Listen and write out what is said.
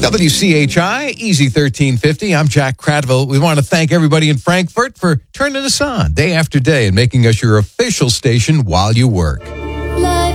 WCHI, Easy 1350. I'm Jack Cradville. We want to thank everybody in Frankfurt for turning us on day after day and making us your official station while you work.